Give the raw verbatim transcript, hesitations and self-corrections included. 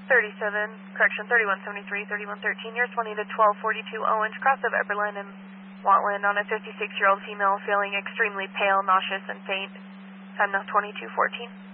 thirty-seven, correction, thirty-one seventy-three, thirty-one thirteen, you're twenty to twelve forty-two Owens, cross of Epperline and Watland on a fifty-six-year-old female feeling extremely pale, nauseous, and faint. Time now twenty-two fourteen.